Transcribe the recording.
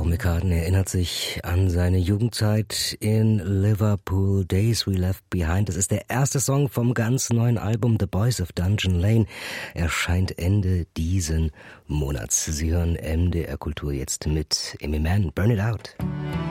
McCartney erinnert sich an seine Jugendzeit in Liverpool, Days We Left Behind. Das ist der erste Song vom ganz neuen Album The Boys of Dungeon Lane. Erscheint Ende diesen Monats. Sie hören MDR Kultur jetzt mit Aimee Mann, Burn It Out.